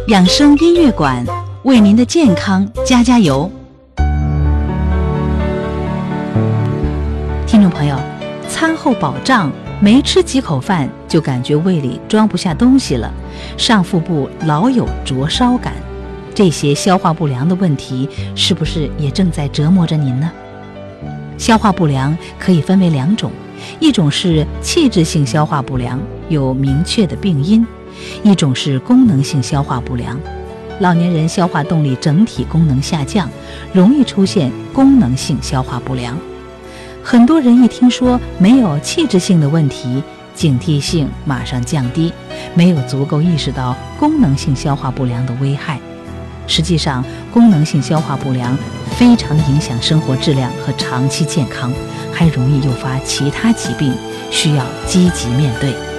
养生音乐馆为您的健康加加油。听众朋友，餐后饱胀，没吃几口饭就感觉胃里装不下东西了，上腹部老有灼烧感，这些消化不良的问题是不是也正在折磨着您呢？消化不良可以分为2种，一种是器质性消化不良，有明确的病因；一种是功能性消化不良。老年人消化动力整体功能下降，容易出现功能性消化不良。很多人一听说没有器质性的问题，警惕性马上降低，没有足够意识到功能性消化不良的危害。实际上，功能性消化不良非常影响生活质量和长期健康，还容易诱发其他疾病，需要积极面对。